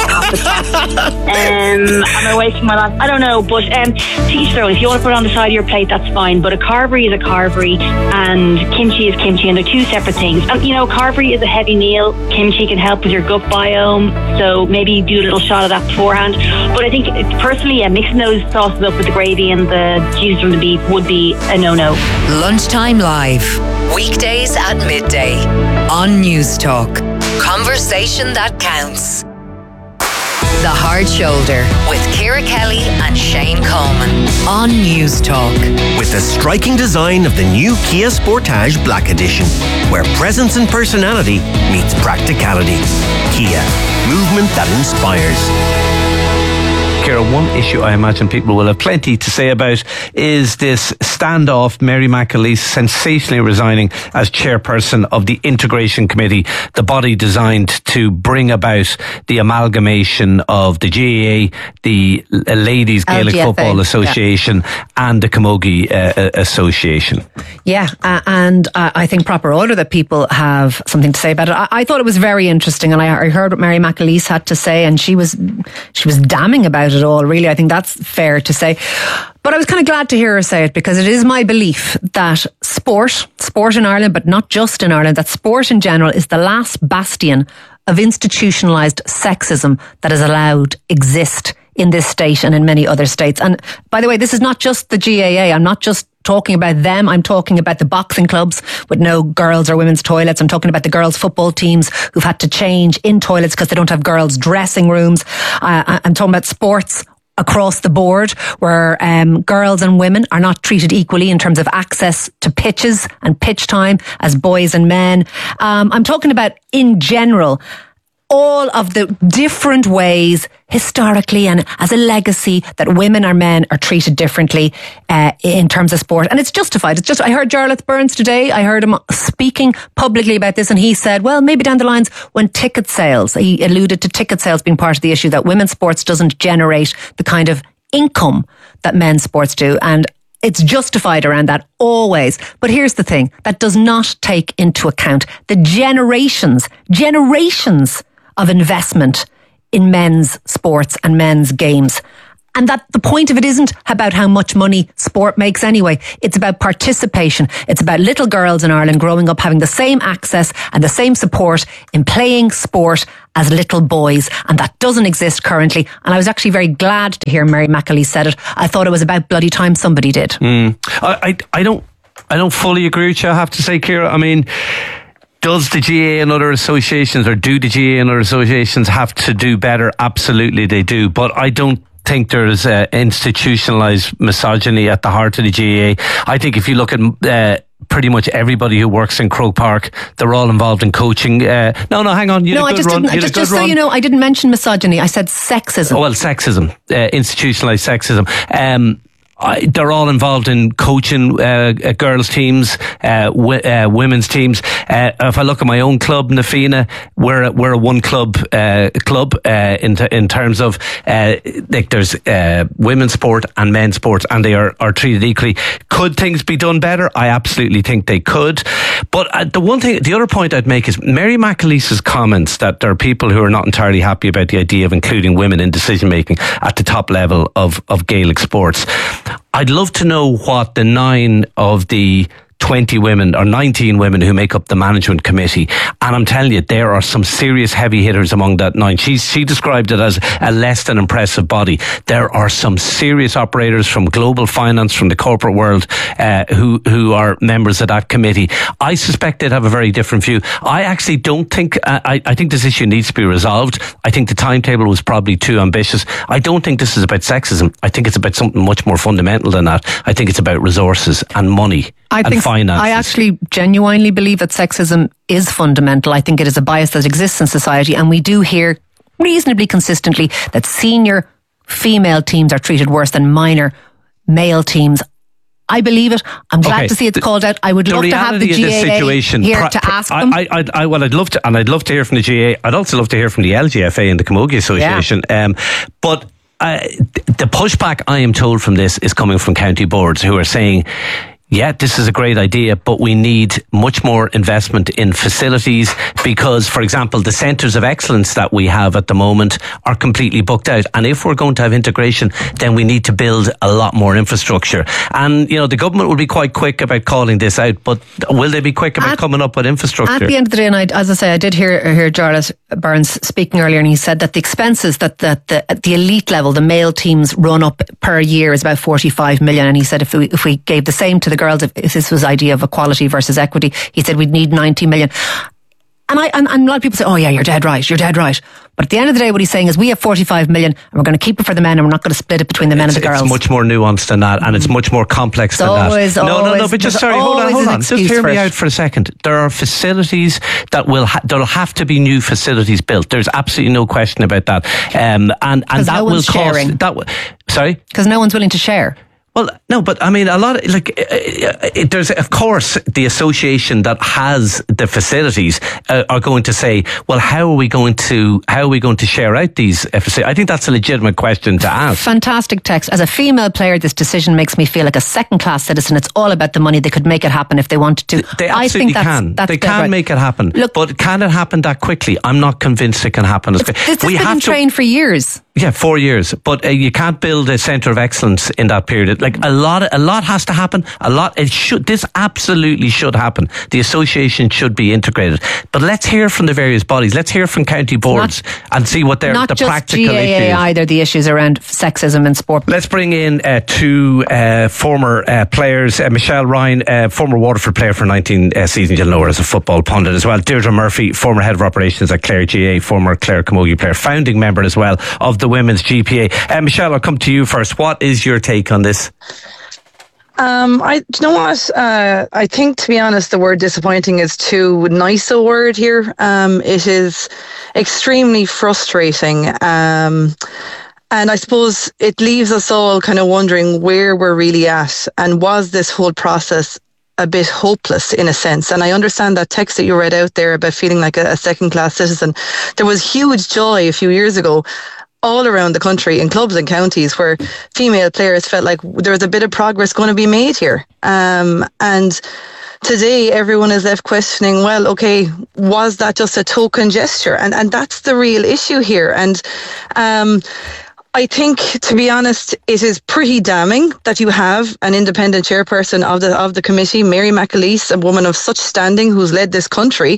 um, am I wasting my life? I don't know, but um, to each their own. If you want to put it on the side of your plate, that's fine. But a carvery is a carvery, and kimchi is kimchi, and they're two separate things. And you know, carvery is a heavy meal. Kimchi can help with your gut biome, so maybe do a little shot of that beforehand. But I think personally, yeah, mixing those sauces up with the gravy and the juice from the beef would be a no-no. Lunchtime Live. Weekdays at midday on News Talk. Conversation that counts. The Hard Shoulder with Ciara Kelly and Shane Coleman on News Talk. With the striking design of the new Kia Sportage Black Edition, where presence and personality meets practicality. Kia, movement that inspires. Ciara, one issue I imagine people will have plenty to say about is this standoff. Mary McAleese sensationally resigning as chairperson of the Integration Committee, the body designed to bring about the amalgamation of the G A A, the Ladies Gaelic L G F A, Football Association, yeah, and the Camogie uh, Association. Yeah, uh, and uh, I think proper order that people have something to say about it. I, I thought it was very interesting, and I, I heard what Mary McAleese had to say, and she was she was damning about it all, really. I think that's fair to say. But I was kind of glad to hear her say it, because it is my belief that sport, sport in Ireland, but not just in Ireland, that sport in general is the last bastion of institutionalised sexism that is allowed exist in this state and in many other states. And by the way, this is not just the G A A. I'm not just talking about them. I'm talking about the boxing clubs with no girls or women's toilets. I'm talking about the girls' football teams who've had to change in toilets because they don't have girls' dressing rooms. Uh, I'm talking about sports across the board where um, girls and women are not treated equally in terms of access to pitches and pitch time as boys and men. Um, I'm talking about in general all of the different ways historically and as a legacy that women or men are treated differently uh, in terms of sport. And it's justified. It's just, I heard Jarlath Burns today, I heard him speaking publicly about this, and he said, well, maybe down the lines when ticket sales, he alluded to ticket sales being part of the issue, that women's sports doesn't generate the kind of income that men's sports do. And it's justified around that always. But here's the thing, that does not take into account the generations, generations of investment in men's sports and men's games. And that the point of it isn't about how much money sport makes anyway. It's about participation. It's about little girls in Ireland growing up having the same access and the same support in playing sport as little boys. And that doesn't exist currently. And I was actually very glad to hear Mary McAleese said it. I thought it was about bloody time somebody did. Mm. I, I, I don't, I don't fully agree with you, I have to say, Ciara. I mean, does the G A A and other associations, or do the G A A and other associations have to do better? Absolutely they do. But I don't think there's uh, institutionalised misogyny at the heart of the G A A. I think if you look at uh, pretty much everybody who works in Croke Park, they're all involved in coaching. Uh, no, no, hang on. You no, had a good I just run. didn't. Just, just so you know, I didn't mention misogyny. I said sexism. Oh, well, sexism, uh, institutionalised sexism. Um, I, they're all involved in coaching uh, uh, girls' teams, uh, w- uh, women's teams. Uh, if I look at my own club, Nafina, we're a, we're a one club uh, club uh, in t- in terms of uh, like there's uh, women's sport and men's sport, and they are, are treated equally. Could things be done better? I absolutely think they could. But uh, the one thing, the other point I'd make is Mary McAleese's comments that there are people who are not entirely happy about the idea of including women in decision making at the top level of of Gaelic sports. I'd love to know what the nine of the twenty women or nineteen women who make up the management committee, and I'm telling you, there are some serious heavy hitters among that nine. She, she described it as a less than impressive body. There are some serious operators from global finance, from the corporate world, uh, who, who are members of that committee. I suspect they'd have a very different view. I actually don't think, uh, I, I think this issue needs to be resolved. I think the timetable was probably too ambitious. I don't think this is about sexism. I think it's about something much more fundamental than that. I think it's about resources and money. I and think finances. I actually genuinely believe that sexism is fundamental. I think it is a bias that exists in society, and we do hear reasonably consistently that senior female teams are treated worse than minor male teams. I believe it. I'm glad okay. to see it's the, called out. I would love to have the G A A situation, here pra- to ask them. I, I, I, well, I'd love to, and I'd love to hear from the G A A. I'd also love to hear from the L G F A and the Camogie Association. Yeah. Um, but uh, the pushback, I am told, from this is coming from county boards who are saying, yeah, this is a great idea, but we need much more investment in facilities because, for example, the centres of excellence that we have at the moment are completely booked out. And if we're going to have integration, then we need to build a lot more infrastructure. And, you know, the government will be quite quick about calling this out, but will they be quick about at, coming up with infrastructure? At the end of the day, and I, as I say, I did hear, hear Jarlath Burns speaking earlier, and he said that the expenses that, that the, at the elite level, the male teams run up per year is about forty-five million. And he said if we, if we gave the same to the girls, if, if this was idea of equality versus equity, he said we'd need ninety million. And I and, and a lot of people say, oh yeah, you're dead right, you're dead right. But at the end of the day, what he's saying is we have forty-five million and we're going to keep it for the men and we're not going to split it between the men it's, and the girls. It's much more nuanced than that, and it's much more complex it's than always, that. No, always, no, no, but just sorry, hold on, hold on. Just hear me it. out for a second. There are facilities that will ha- there'll have to be new facilities built. There's absolutely no question about that. Um, and and that no will cost sharing. that. W- sorry, because no one's willing to share. Well, no, but I mean, a lot of, like, uh, it, there's, of course, the association that has the facilities uh, are going to say, well, how are we going to, how are we going to share out these facilities? I think that's a legitimate question to ask. Fantastic text. As a female player, this decision makes me feel like a second-class citizen. It's all about the money. They could make it happen if they wanted to. They absolutely I think that's, can. That's they can right. make it happen. Look, but can it happen that quickly? I'm not convinced it can happen as quickly. This has been trained for years. Yeah, four years. But uh, you can't build a centre of excellence in that period. Like a lot, a lot has to happen. A lot. It should. This absolutely should happen. The association should be integrated. But let's hear from the various bodies. Let's hear from county boards not, and see what they're not the just practical G A A issues. Either the issues around sexism in sport. Let's bring in uh, two uh, former uh, players. Uh, Michelle Ryan, uh, former Waterford player for nineteen uh, seasons. You'll know her as a football pundit as well. Deirdre Murphy, former head of operations at Clare G A A, former Clare Camogie player, founding member as well of the Women's G P A. Uh, Michelle, I'll come to you first. What is your take on this? Um, I, do you know what? Uh, I think, to be honest, the word disappointing is too nice a word here. Um, it is extremely frustrating. Um, and I suppose it leaves us all kind of wondering where we're really at, and was this whole process a bit hopeless in a sense. And I understand that text that you read out there about feeling like a, a second-class citizen. There was huge joy a few years ago all around the country in clubs and counties where female players felt like there was a bit of progress going to be made here. Um, and today everyone is left questioning, well, okay, was that just a token gesture? And and that's the real issue here. And um, I think, to be honest, it is pretty damning that you have an independent chairperson of the of the committee, Mary McAleese, a woman of such standing who's led this country.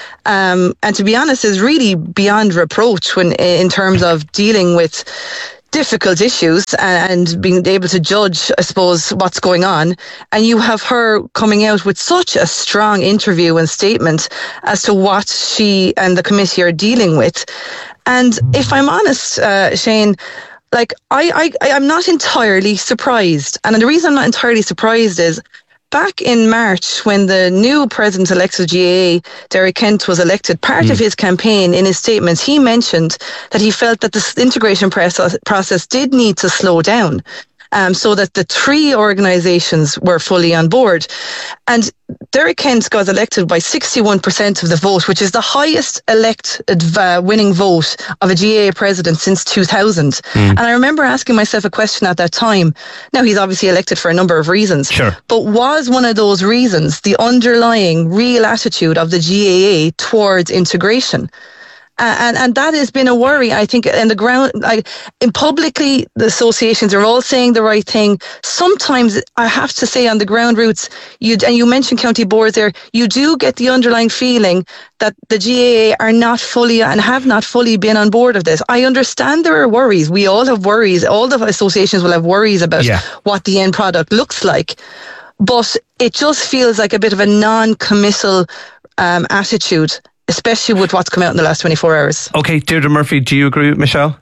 Um, and to be honest, is really beyond reproach when, in terms of dealing with difficult issues and, and being able to judge, I suppose, what's going on. And you have her coming out with such a strong interview and statement as to what she and the committee are dealing with. And if I'm honest, uh, Shane, like I, I, I'm not entirely surprised. And the reason I'm not entirely surprised is, back in March, when the new president-elect of G A A, Derek Kent, was elected, part mm. of his campaign, in his statements, he mentioned that he felt that the integration process, process did need to slow down, um, so that the three organisations were fully on board. And Derek Kent got elected by sixty-one percent of the vote, which is the highest elected uh, winning vote of a G A A president since two thousand. Mm. And I remember asking myself a question at that time. Now, he's obviously elected for a number of reasons. Sure. But was one of those reasons the underlying real attitude of the G A A towards integration? Uh, and and that has been a worry, I think, in the ground. Like, in publicly, the associations are all saying the right thing. Sometimes, I have to say, on the ground roots, you and you mentioned county boards there, you do get the underlying feeling that the G A A are not fully and have not fully been on board of this. I understand there are worries. We all have worries. All the associations will have worries about yeah. what the end product looks like. But it just feels like a bit of a non-committal um, attitude, especially with what's come out in the last twenty-four hours. Okay, Deirdre Murphy, do you agree with Michelle?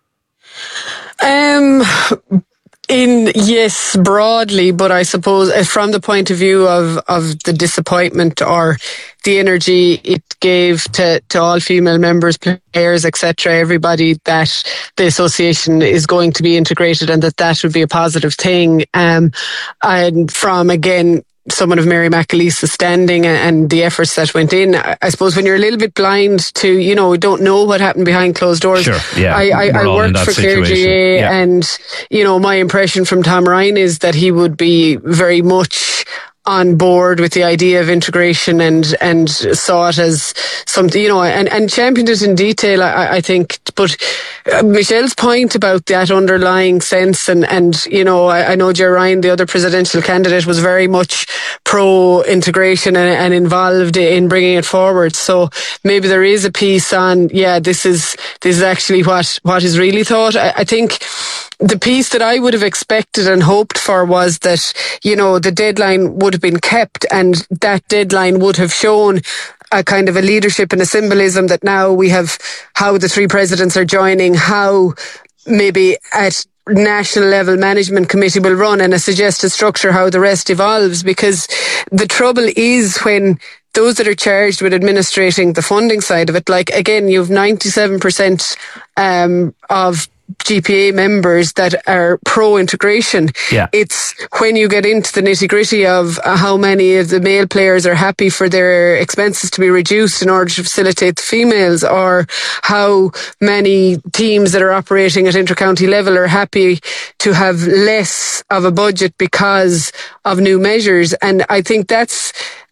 Um, in yes, broadly, but I suppose from the point of view of, of the disappointment or the energy it gave to, to all female members, players, et cetera, everybody, that the association is going to be integrated and that that would be a positive thing. Um, and from, again, someone of Mary McAleese's standing and the efforts that went in, I suppose when you're a little bit blind to, you know, don't know what happened behind closed doors. Sure, yeah. I, I, I worked for Clare G A A yeah. and, you know, my impression from Tom Ryan is that he would be very much on board with the idea of integration and and saw it as something, you know, and, and championed it in detail, I, I think. But uh, Michelle's point about that underlying sense and, and you know, I, I know Ger Ryan, the other presidential candidate, was very much pro-integration and, and involved in bringing it forward. So maybe there is a piece on, yeah, this is this is actually what, what is really thought. I, I think the piece that I would have expected and hoped for was that, you know, the deadline would have been kept and that deadline would have shown a kind of a leadership and a symbolism that now we have how the three presidents are joining, how maybe at national level management committee will run and a suggested structure, how the rest evolves. Because the trouble is when those that are charged with administrating the funding side of it, like again, you've ninety-seven percent um, of G P A members that are pro-integration. Yeah. It's when you get into the nitty-gritty of how many of the male players are happy for their expenses to be reduced in order to facilitate the females, or how many teams that are operating at inter-county level are happy to have less of a budget because of new measures. And I think that's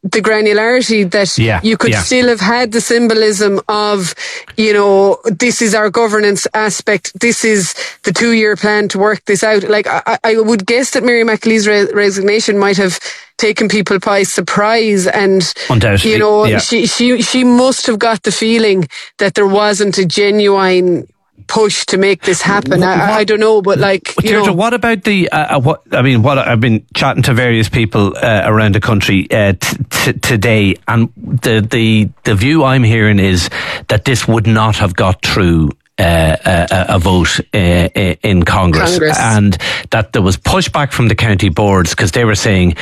the granularity that yeah, you could yeah. still have had the symbolism of, you know, this is our governance aspect, this is the two-year plan to work this out. Like, I, I would guess that Mary McAleese re- resignation might have taken people by surprise, and undoubtedly, you know, yeah. she she she must have got the feeling that there wasn't a genuine push to make this happen. What, I, I don't know, but like, you Deirdre, know, what about the uh, what I mean? What I've been chatting to various people uh, around the country uh, t- t- today, and the the the view I'm hearing is that this would not have got through Uh, a, a vote uh, in Congress, Congress, and that there was pushback from the county boards because they were saying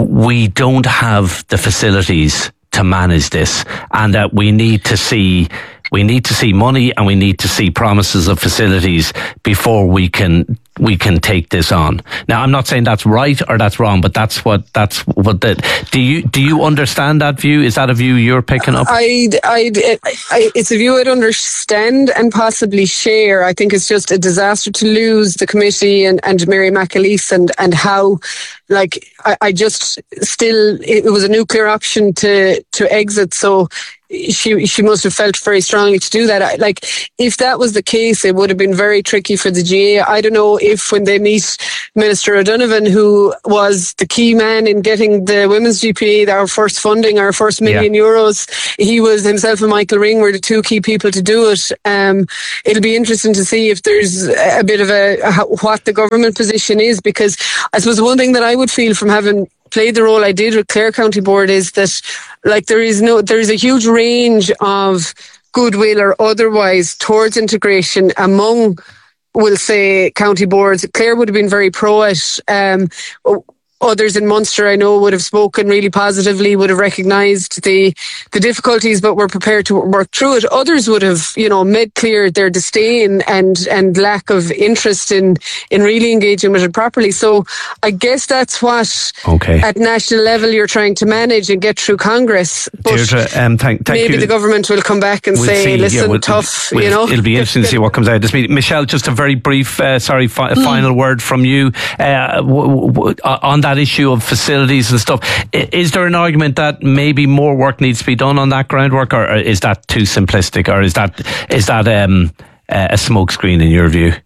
we don't have the facilities to manage this, and that we need to see we need to see money and we need to see promises of facilities before we can we can take this on. Now, I'm not saying that's right or that's wrong, but that's what that's what the do you do you understand that view? Is that a view you're picking up? I I it's a view I'd understand and possibly share. I think it's just a disaster to lose the committee and, and Mary McAleese and and how, like, I, I just still it was a nuclear option to to exit, so she she must have felt very strongly to do that. I, like, if that was the case, it would have been very tricky for the G A. I don't know if when they meet Minister O'Donovan, who was the key man in getting the women's G P A, our first funding, our first million yeah. euros, he was himself and Michael Ring were the two key people to do it. Um, it'll be interesting to see if there's a bit of a, a what the government position is, because I suppose one thing that I would feel from having played the role I did with Clare County Board is that, like, there is no, there is a huge range of goodwill or otherwise towards integration among, we'll say, county boards. Clare would have been very pro it. Um, others in Munster, I know, would have spoken really positively, would have recognised the the difficulties, but were prepared to work through it. Others would have, you know, made clear their disdain and and lack of interest in in really engaging with it properly. So I guess that's what okay. at national level you're trying to manage and get through Congress. But Deirdre, um, thank, thank maybe you. the government will come back and we'll say, see, listen, yeah, we'll, tough, we'll, you know. It'll be interesting to see what comes out of this meeting. Michelle, just a very brief, uh, sorry, fi- mm. final word from you uh, w- w- on that issue of facilities and stuff. Is there an argument that maybe more work needs to be done on that groundwork, or is that too simplistic, or is that is that um, a smokescreen in your view?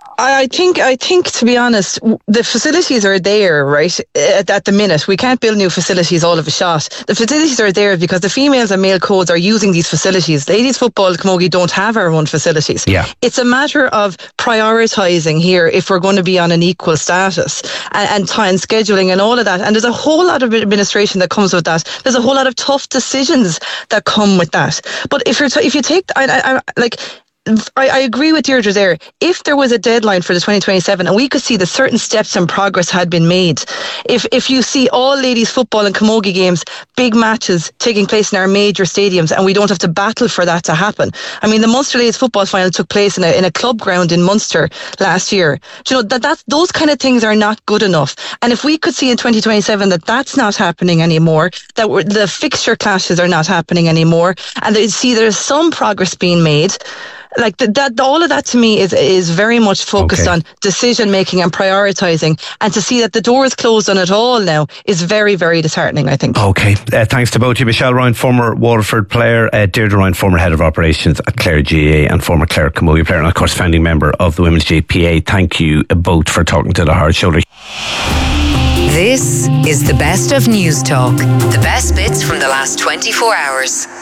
I think, I think, to be honest, the facilities are there, right, at, at the minute. We can't build new facilities all of a shot. The facilities are there because the females and male codes are using these facilities. Ladies football, Camogie, don't have our own facilities. Yeah. It's a matter of prioritising here if we're going to be on an equal status, and, and time scheduling and all of that. And there's a whole lot of administration that comes with that. There's a whole lot of tough decisions that come with that. But if you're, t- if you take, I, I, I, like, I, I agree with Deirdre there. If there was a deadline for the twenty twenty-seven and we could see that certain steps and progress had been made, if if you see all ladies football and camogie games, big matches taking place in our major stadiums, and we don't have to battle for that to happen. I mean, the Munster ladies football final took place in a in a club ground in Munster last year. Do you know, that that's, those kind of things are not good enough. And if we could see in twenty twenty-seven that that's not happening anymore, that we're, the fixture clashes are not happening anymore, and they see there's some progress being made, like that, that, all of that to me is is very much focused okay. on decision making and prioritising, and to see that the door is closed on it all now is very, very disheartening, I think. Okay, uh, thanks to both of you. Michelle Ryan, former Waterford player, uh, Deirdre Ryan, former head of operations at Clare G A A, and former Clare Camogie player, and of course founding member of the Women's G P A. Thank you both for talking to The Hard Shoulder. This is the best of News Talk. The best bits from the last twenty-four hours.